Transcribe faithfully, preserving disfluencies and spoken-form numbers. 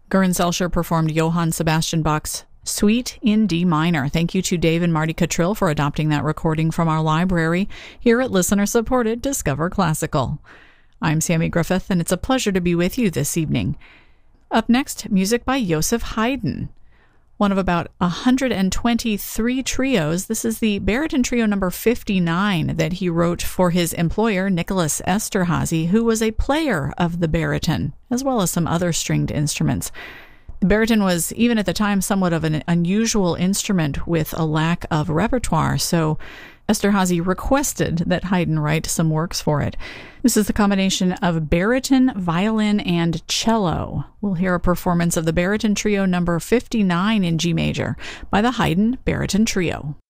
Göran Selcher performed Johann Sebastian Bach's Suite in D minor. Thank you to Dave and Marty Cottrill for adopting that recording from our library here at listener-supported Discover Classical. I'm Sammy Griffith, and it's a pleasure to be with you this evening. Up next, music by Joseph Haydn. One of about one hundred twenty-three trios, this is the baritone trio number fifty-nine that he wrote for his employer, Nicholas Esterhazy, who was a player of the baritone, as well as some other stringed instruments. The baritone was, even at the time, somewhat of an unusual instrument with a lack of repertoire, so Esterhazy requested that Haydn write some works for it. This is the combination of baritone, violin, and cello. We'll hear a performance of the baritone trio number fifty-nine in G major by the Haydn Baritone Trio.